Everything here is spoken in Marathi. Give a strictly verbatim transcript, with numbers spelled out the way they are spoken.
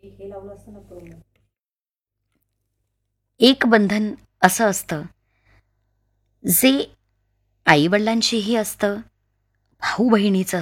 एक बंधन असं असतं जे आईवडिलांशीही असतं, भाऊ बहिणीचं